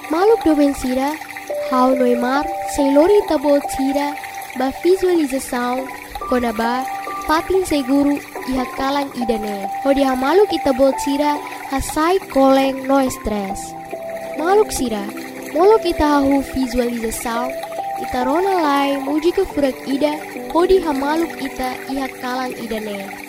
Maluk doben sira, hau noimar, sem lori tabot sira, ba visualização, konaba, patin seguro iha kalang idane. Hodi ha maluk itabot sira, hasai koleng no stress. Maluk sira, molok ita hahu visualização, ita rona lai muji ke furak ida, hodi ha maluk ita iha kalang idane.